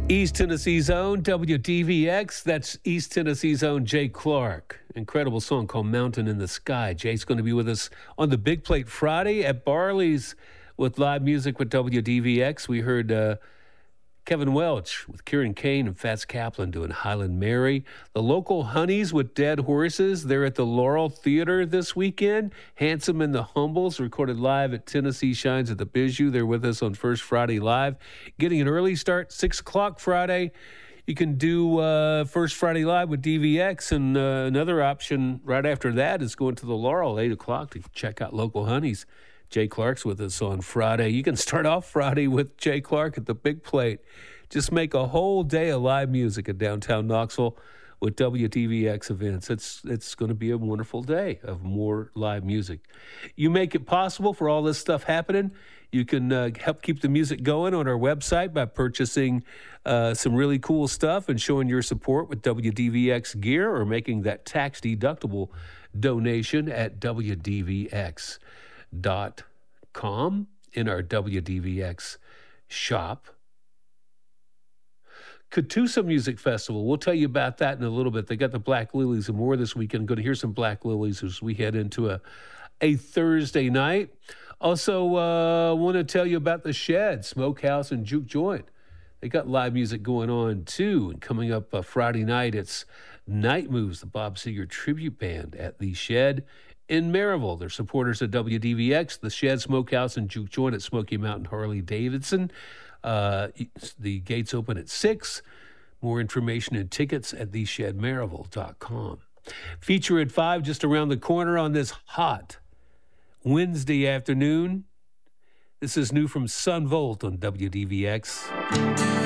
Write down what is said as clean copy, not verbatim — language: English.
East Tennessee's own WDVX. That's East Tennessee's own Jay Clark. Incredible song called Mountain in the Sky. Jay's going to be with us on the Big Plate Friday at Barley's with live music with WDVX. We heard Kevin Welch with Kieran Kane and Fats Kaplan doing Highland Mary. The local Honeys with Dead Horses. They're at the Laurel Theater this weekend. Handsome and the Humbles recorded live at Tennessee Shines at the Bijou. They're with us on First Friday Live. Getting an early start, 6 o'clock Friday. You can do First Friday Live with DVX, and another option right after that is going to the Laurel, 8 o'clock, to check out local Honeys. Jay Clark's with us on Friday. You can start off Friday with Jay Clark at the Big Plate. Just make a whole day of live music at downtown Knoxville with WDVX events. It's going to be a wonderful day of more live music. You make it possible for all this stuff happening. You can help keep the music going on our website by purchasing some really cool stuff and showing your support with WDVX gear, or making that tax-deductible donation at WDVX.com in our WDVX shop. Catoosa Music Festival. We'll tell you about that in a little bit. They got the Black Lilies and more this weekend. Going to hear some Black Lilies as we head into a Thursday night. Also, want to tell you about the Shed, Smokehouse and Juke Joint. They got live music going on too. And coming up Friday night, it's Night Moves, the Bob Seger tribute band at the Shed in Maryville. They're supporters of WDVX, the Shed, Smokehouse, and Juke Joint at Smoky Mountain Harley-Davidson. The gates open at 6. More information and tickets at theshedmaryville.com. Feature at 5 just around the corner on this hot Wednesday afternoon. This is new from Sun Volt on WDVX.